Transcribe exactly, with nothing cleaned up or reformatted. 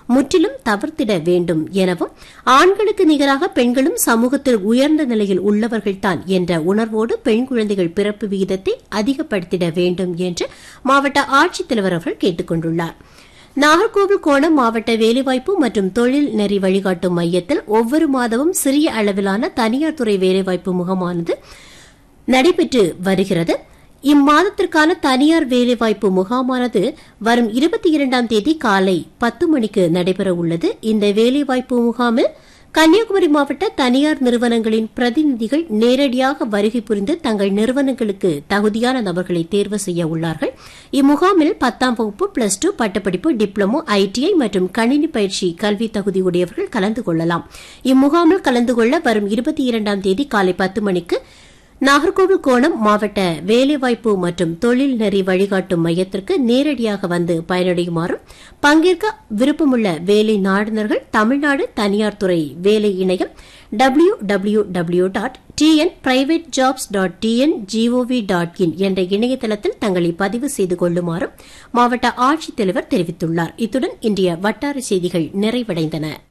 முற்றிலும் தவிர்த்திட வேண்டும் எனவும் ஆண்களுக்கு நிகராக பெண்களும் சமூகத்தில் உயர்ந்த நிலையில் உள்ளவர்கள்தான் என்ற உணர்வோடு பெண் குழந்தைகள் பிறப்பு விகிதத்தை அதிகப்படுத்திட வேண்டும் என்று மாவட்ட ஆட்சித்தலைவர் அவர்கள் கேட்டுக் கொண்டுள்ளார். நாகர்கோவில் கோணம் மாவட்ட வேலைவாய்ப்பு மற்றும் தொழில் நெறி வழிகாட்டும் மையத்தில் ஒவ்வொரு மாதமும் சிறிய அளவிலான தனியார் துறை வேலைவாய்ப்பு முகாமானது நடைபெற்று வருகிறது. இம்மாதத்திற்கான தனியார் வேலைவாய்ப்பு முகாமானது வரும் இருபத்தி இரண்டாம் தேதி காலை பத்து மணிக்கு நடைபெற உள்ளது. இந்த வேலைவாய்ப்பு முகாமில் கன்னியாகுமரி மாவட்ட தனியார் நிறுவனங்களின் பிரதிநிதிகள் நேரடியாக வருகை புரிந்து தங்கள் நிறுவனங்களுக்கு தகுதியான நபர்களை தேர்வு செய்ய உள்ளார்கள். இம்முகாமில் பத்தாம் வகுப்பு, பிளஸ் டூ, பட்டப்படிப்பு, டிப்ளமோ, ஐடிஐ மற்றும் கணினி பயிற்சி கல்வி தகுதியுடையவர்கள் கலந்து கொள்ளலாம். இம்முகாமில் கலந்து கொள்ள வரும் இருபத்தி இரண்டாம் தேதி காலை பத்து மணிக்கு நாகர்கோவில் கோணம் மாவட்ட வேலைவாய்ப்பு மற்றும் தொழில் நெறி வழிகாட்டும் மையத்திற்கு நேரடியாக வந்து பயனடையுமாறும் பங்கேற்க விருப்பமுள்ள வேலை நாடுநர்கள் தமிழ்நாடு தனியார் துறை வேலை இணையம் W W W dot T N private jobs dot T N gov dot in என்ற இணையதளத்தில் தங்களை பதிவு செய்து கொள்ளுமாறும் மாவட்ட ஆட்சித்தலைவர் தெரிவித்துள்ளார். இத்துடன் இன்றைய வட்டார செய்திகள் நிறைவடைந்தன.